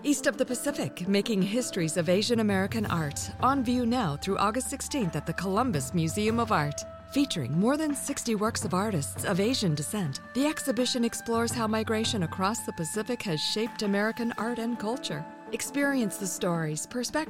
East of the Pacific, Making Histories of Asian American Art. On view now through August 16th at the Columbus Museum of Art. Featuring more than 60 works of artists of Asian descent, the exhibition explores how migration across the Pacific has shaped American art and culture. Experience the stories, perspectives,